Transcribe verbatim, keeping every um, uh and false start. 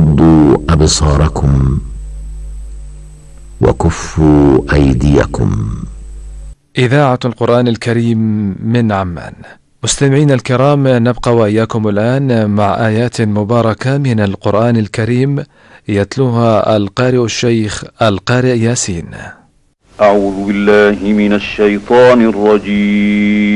وغضوا أبصاركم وكفوا أيديكم. إذاعة القرآن الكريم من عمان. مستمعين الكرام، نبقى وإياكم الآن مع آيات مباركة من القرآن الكريم يتلوها القارئ الشيخ القارئ ياسين. أعوذ بالله من الشيطان الرجيم.